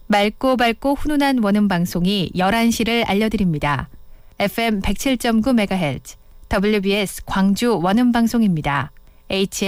맑고 밝고 훈훈한 원음 방송이 11시를 알려드립니다. FM 107.9MHz WBS 광주 원음 방송입니다.